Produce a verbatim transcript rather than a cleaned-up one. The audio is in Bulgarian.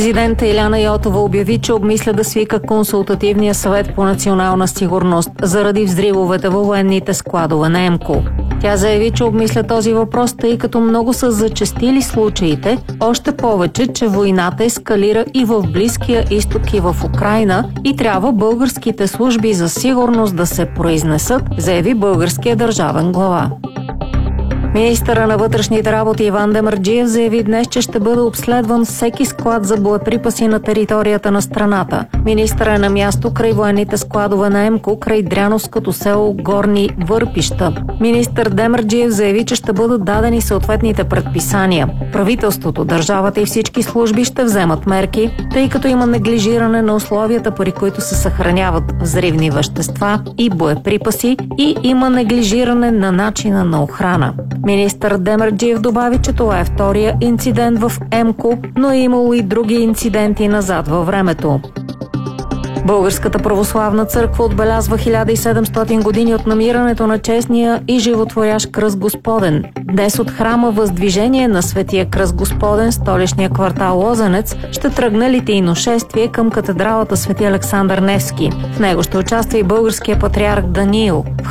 Президента Иляна Йотова обяви, че обмисля да свика консултативния съвет по национална сигурност заради взривовете във военните складове на ЕМКО. Тя заяви, че обмисля този въпрос, тъй като много са зачестили случаите, още повече, че войната ескалира и в Близкия изток и в Украйна и трябва българските служби за сигурност да се произнесат, заяви българския държавен глава. Министъра на вътрешните работи Иван Демерджиев заяви днес, че ще бъде обследван всеки склад за боеприпаси на територията на страната. Министърът е на място край военните складове на ЕМКО, край Дряновското село Горни Върпища. Министър Демерджиев заяви, че ще бъдат дадени съответните предписания. Правителството, държавата и всички служби ще вземат мерки, тъй като има неглижиране на условията, при които се съхраняват взривни вещества и боеприпаси, и има неглижиране на начина на охрана. Министър Демерджиев добави, че това е втория инцидент в ЕМКО, но е имало и други инциденти назад във времето. Българската православна църква отбелязва хиляда и седемстотин години от намирането на честния и животворящ кръст Господен. Днес от храма Въздвижение на Светия кръст Господен, столичния квартал Лозенец, ще тръгне литийно шествие към катедралата Свети Александър Невски. В него ще участва и българския патриарх Даниил.